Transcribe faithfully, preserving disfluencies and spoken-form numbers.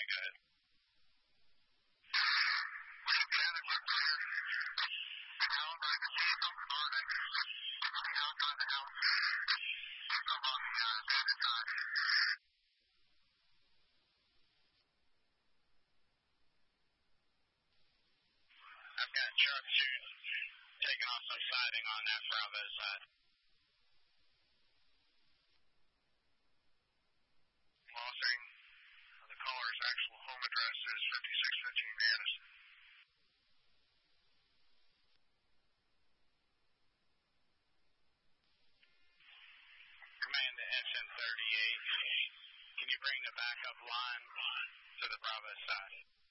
go ahead. I've got truck two taking off some siding on that Bravo side. Mossing. The caller's actual home address is fifty-six fifteen Madison. Command to S N thirty-eight. Can you bring the backup line to the Bravo side?